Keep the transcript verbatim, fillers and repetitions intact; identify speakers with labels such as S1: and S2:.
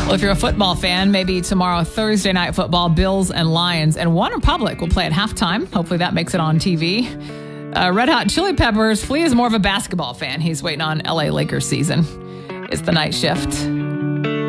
S1: Well, if you're a football fan, maybe tomorrow, Thursday night football, Bills and Lions, and One Republic will play at halftime. Hopefully that makes it on T V. Uh, Red Hot Chili Peppers, Flea is more of a basketball fan. He's waiting on L A Lakers season. It's the night shift.